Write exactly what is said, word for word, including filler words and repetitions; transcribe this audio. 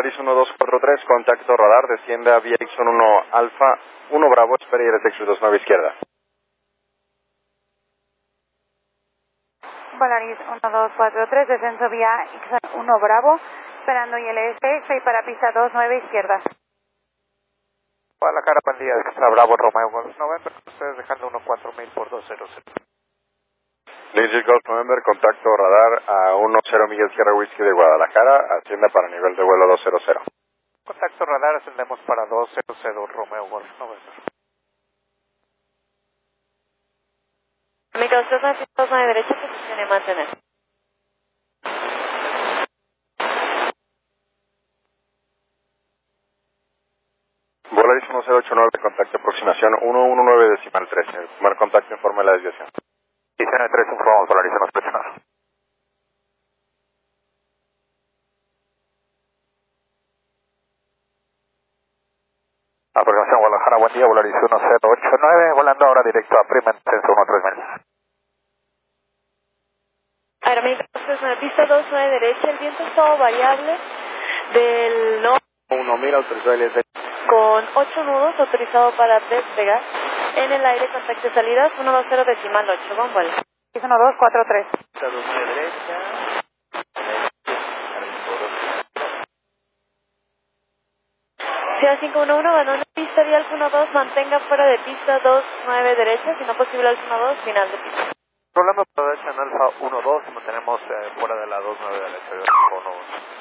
Volaris uno dos cuatro tres, contacto radar, desciende a Vía Ixon uno Alfa, uno Bravo, espera y detección dos nueve izquierda. Volaris uno dos cuatro tres, descenso vía Ixon uno Bravo, esperando I L S, seis para pista dos nueve izquierda. Guadalajara, buen día, está Bravo, Romeo, Golf November, ustedes dejando uno cuatro mil por dos cero cero. Legion Golf November, contacto radar a uno cero Miguel Sierra Whisky de Guadalajara, ascienda para nivel de vuelo dos cero cero. Contacto radar, ascendemos para dos cero cero, Romeo, Golf November. Micro dos nueve derecha, posición y mantener. Volaris uno cero ocho nueve, contacto aproximación uno uno nueve decimal trece. El primer contacto informe de la desviación. Y C N tres, informamos, Volaris uno ocho nueve. Aproximación Guadalajara, buen día, Volaris uno cero ocho nueve, volando ahora directo a Prima, descenso uno tres mil. Aeromédica dos pista dos nueve derecha, el viento estaba variable del norte. uno mil autorizado L S. Con ocho nudos autorizado para despegar. En el aire, contacto de salidas uno dos cero decimal ocho, con vuelo. uno dos cuatro tres. dos nueve derecha. Ciudad cinco uno uno, abandona pista vial uno dos, mantenga fuera de pista dos nueve derecha, si no posible al uno dos, final de pista. Rolando derecha en Alfa uno dos, mantenemos eh, fuera de la dos nueve derecha de uno dos.